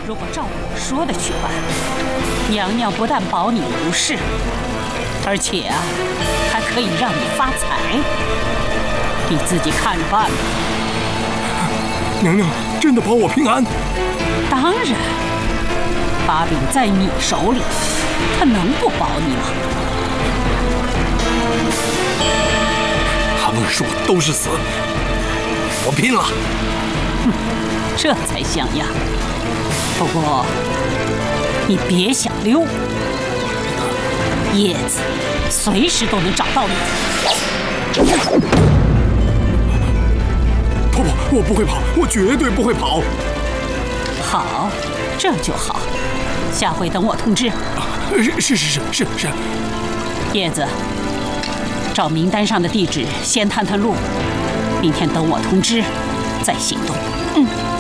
如果照我说的去办，娘娘不但保你无事，而且还可以让你发财。你自己看着办吧。 娘娘真的保我平安？ 当然，把柄在你手里，他能不保你吗？ 他们说都是死，我拼了！ 这才像样。不过你别想溜，叶子随时都能找到你。 婆婆，我不会跑，我绝对不会跑。 好，这就好。下回等我通知。 是。 叶子，照名单上的地址先探探路，明天等我通知再行动。